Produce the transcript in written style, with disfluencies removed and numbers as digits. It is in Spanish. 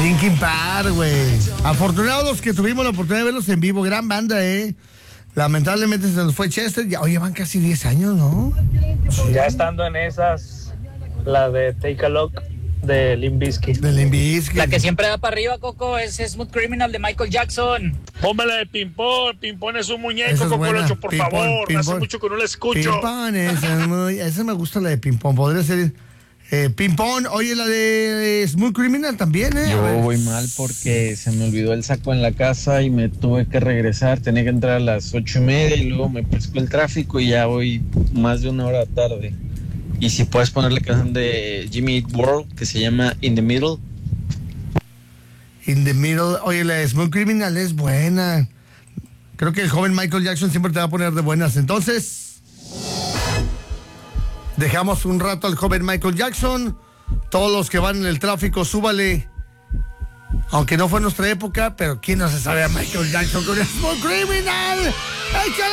Linkin Park, güey. Afortunados los que tuvimos la oportunidad de verlos en vivo. Gran banda, Lamentablemente se nos fue Chester. Ya, oye, van casi 10 años, ¿no? Ya estando en esas, la de Take a Look de Limp Bizkit. De Limp Bizkit. La que siempre da para arriba, Coco, es Smooth Criminal de Michael Jackson. Póngale de Pimpón. Pimpón es un muñeco, Esa es Coco buena. Locho, por Pimpón, favor. Pimpón. Hace mucho que no la escucho. Pimpón, esa me gusta, la de Pimpón. Podría ser Pimpón. Oye, la de Smooth Criminal también, Yo voy mal porque se me olvidó el saco en la casa y me tuve que regresar. Tenía que entrar a las 8:30 y luego me pescó el tráfico y ya voy más de una hora tarde. Y si puedes poner la canción de Jimmy Eat World que se llama In the Middle. In the Middle. Oye, la de Smooth Criminal es buena. Creo que el joven Michael Jackson siempre te va a poner de buenas. Entonces, dejamos un rato al joven Michael Jackson. Todos los que van en el tráfico, súbale. Aunque no fue en nuestra época, pero ¿quién no se sabe a Michael Jackson con el Smooth Criminal? ¡Échale!